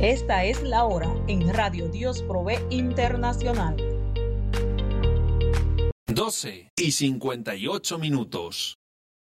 Esta es la hora en Radio Dios Provee Internacional. 12:58.